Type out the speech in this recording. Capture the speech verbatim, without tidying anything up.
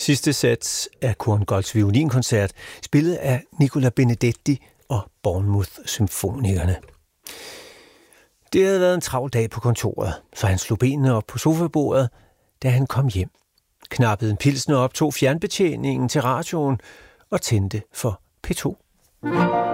Sidste sats af Korngolds violinkoncert, spillet af Nicola Benedetti og Bournemouth Symfonikerne. Det havde været en travl dag på kontoret, så han slog benene op på sofabordet, da han kom hjem. Knappede en pilsner op, tog fjernbetjeningen til radioen og tændte for P to.